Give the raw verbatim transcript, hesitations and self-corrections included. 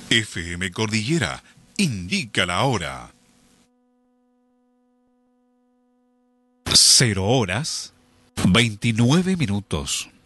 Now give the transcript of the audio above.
F M Cordillera indica la hora. Cero horas, veintinueve minutos.